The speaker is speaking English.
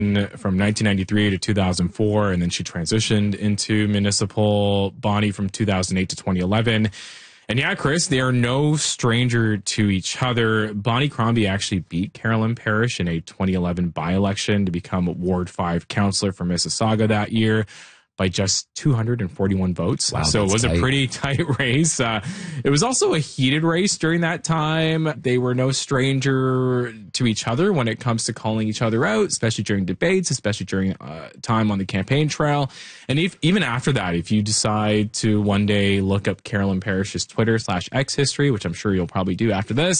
from 1993 to 2004, and then she transitioned into municipal. Bonnie from 2008 to 2011. And yeah, Chris, they are no stranger to each other. Bonnie Crombie actually beat Carolyn Parrish in a 2011 by-election to become Ward 5 councillor for Mississauga that year by just 241 votes. Wow, so it was tight. a pretty tight race. It was also a heated race during that time. They were no stranger to each other when it comes to calling each other out, especially during debates, especially during time on the campaign trail. And even after that, if you decide to one day look up Carolyn Parrish's Twitter/X history, which I'm sure you'll probably do after this,